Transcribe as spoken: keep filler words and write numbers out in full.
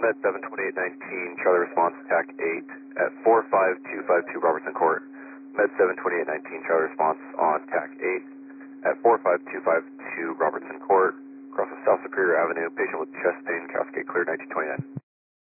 Med seven twenty-eight nineteen, Charlie response, T A C eight at four five two five two Robertson Court. Med seven twenty-eight nineteen, Charlie response on T A C eight at four five two five two Robertson Court, across of South Superior Avenue, patient with chest pain, Cascade clear, nineteen twenty-nine.